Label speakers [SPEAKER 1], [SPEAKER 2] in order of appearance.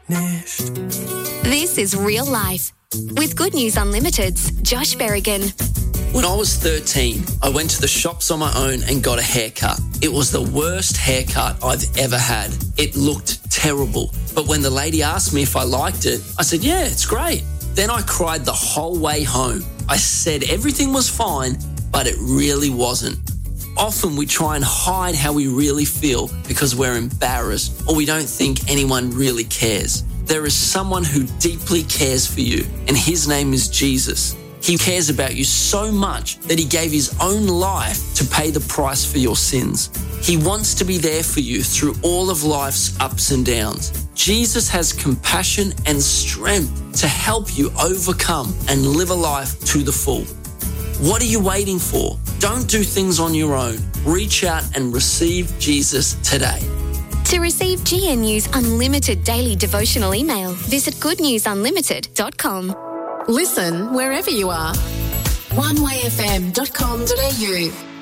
[SPEAKER 1] nicht.
[SPEAKER 2] This is Real Life with Good News Unlimited's Josh Berrigan.
[SPEAKER 3] When I was 13, I went to the shops on my own and got a haircut. It was the worst haircut I've ever had. It looked terrible. But when the lady asked me if I liked it, I said, yeah, it's great. Then I cried the whole way home. I said everything was fine, but it really wasn't. Often we try and hide how we really feel because we're embarrassed or we don't think anyone really cares. There is someone who deeply cares for you, and his name is Jesus. He cares about you so much that he gave his own life to pay the price for your sins. He wants to be there for you through all of life's ups and downs. Jesus has compassion and strength to help you overcome and live a life to the full. What are you waiting for? Don't do things on your own. Reach out and receive Jesus today.
[SPEAKER 2] To receive GNU's unlimited daily devotional email, visit goodnewsunlimited.com.
[SPEAKER 4] Listen wherever you are. onewayfm.com.au